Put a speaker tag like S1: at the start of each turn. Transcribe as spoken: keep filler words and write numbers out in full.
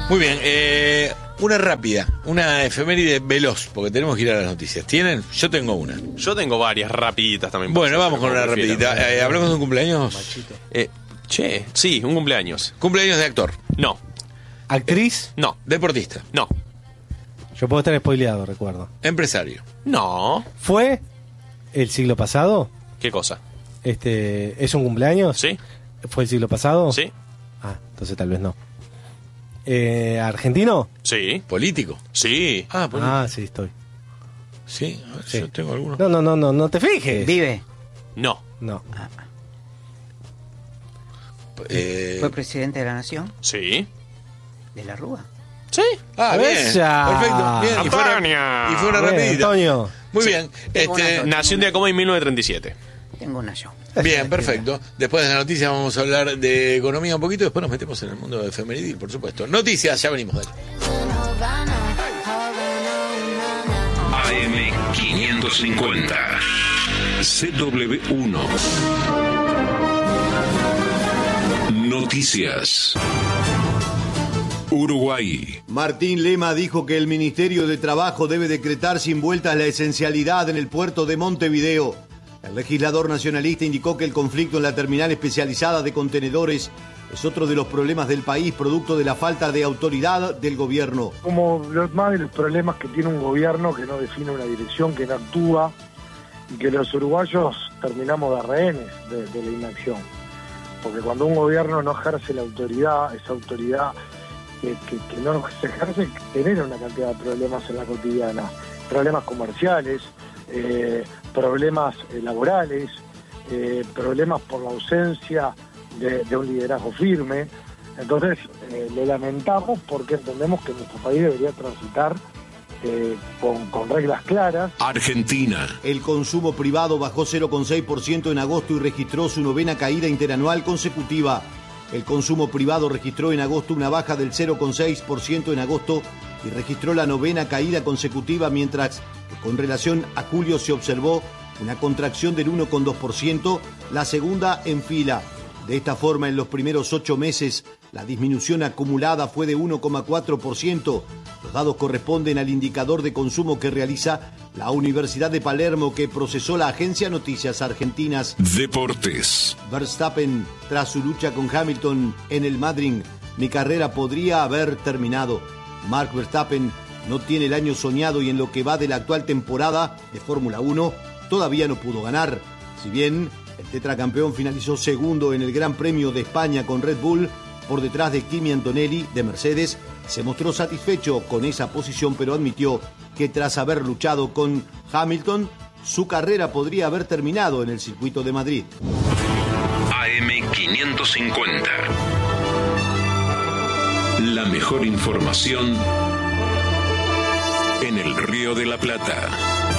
S1: Muy bien, eh, una rápida, una efeméride veloz, porque tenemos que ir a las noticias. ¿Tienen? Yo tengo una.
S2: Yo tengo varias rapiditas también.
S1: Bueno, vamos con una rapidita. Eh, ¿Hablamos de un cumpleaños?
S2: Eh, che, sí, un cumpleaños.
S1: ¿Cumpleaños de actor?
S2: No.
S3: ¿Actriz?
S2: No.
S1: ¿Deportista?
S2: No.
S3: Yo puedo estar spoileado, recuerdo.
S1: ¿Empresario?
S2: No.
S3: ¿Fue el siglo pasado?
S2: ¿Qué cosa?
S3: Este, ¿Es un cumpleaños?
S2: Sí.
S3: ¿Fue el siglo pasado?
S2: Sí.
S3: Ah, entonces tal vez no. Eh, ¿Argentino?
S2: Sí.
S1: ¿Político?
S2: Sí.
S1: Ah, político.
S3: Ah, sí, estoy.
S1: Sí, a ver,
S3: Sí.
S1: yo tengo alguno.
S3: No, no, no, no, no te fijes.
S4: ¿Vive?
S2: No.
S3: No.
S1: Eh,
S4: ¿Fue presidente de la nación?
S2: Sí.
S4: ¿De la Rúa?
S2: Sí.
S1: ah, bien.
S3: Esa.
S1: Perfecto. Bien. Y fue una,
S2: Antonia.
S1: y fue una
S3: Bien,
S1: rapidita.
S3: Antonio.
S1: Muy
S2: Sí.
S1: bien.
S4: Tengo
S1: Este,
S4: una
S2: Nació un día como en mil novecientos treinta y siete.
S4: Tengo una yo.
S1: bien, perfecto. Después de la noticia vamos a hablar de economía un poquito. Después nos metemos en el mundo de efemeridil, por supuesto. Noticias, ya venimos. Dale.
S5: A M quinientos cincuenta C W uno Noticias. Uruguay.
S6: Martín Lema dijo que el Ministerio de Trabajo debe decretar sin vueltas la esencialidad en el puerto de Montevideo. El legislador nacionalista indicó que el conflicto en la terminal especializada de contenedores es otro de los problemas del país, producto de la falta de autoridad del gobierno.
S7: Como los más de los problemas que tiene un gobierno que no define una dirección, que no actúa, y que los uruguayos terminamos de rehenes de, de la inacción. Porque cuando un gobierno no ejerce la autoridad, esa autoridad que, que, que no se ejerce, genera una cantidad de problemas en la cotidiana. Problemas comerciales, eh, problemas eh, laborales, eh, problemas por la ausencia de, de un liderazgo firme. Entonces, eh, lo lamentamos porque entendemos que nuestro país debería transitar eh, con, con reglas claras.
S5: Argentina.
S6: El consumo privado bajó cero coma seis por ciento en agosto y registró su novena caída interanual consecutiva. El consumo privado registró en agosto una baja del cero coma seis por ciento en agosto y registró la novena caída consecutiva, mientras que con relación a julio se observó una contracción del uno coma dos por ciento, la segunda en fila. De esta forma, en los primeros ocho meses, la disminución acumulada fue de uno coma cuatro por ciento. Los datos corresponden al indicador de consumo que realiza la Universidad de Palermo, que procesó la agencia Noticias Argentinas.
S5: Deportes.
S6: Verstappen, tras su lucha con Hamilton en el Madrid, mi carrera podría haber terminado. Mark Verstappen no tiene el año soñado y en lo que va de la actual temporada de Fórmula uno todavía no pudo ganar. Si bien el tetracampeón finalizó segundo en el Gran Premio de España con Red Bull, por detrás de Kimi Antonelli de Mercedes, se mostró satisfecho con esa posición, pero admitió que tras haber luchado con Hamilton, su carrera podría haber terminado en el circuito de Madrid.
S5: A M quinientos cincuenta. La mejor información en el Río de la Plata.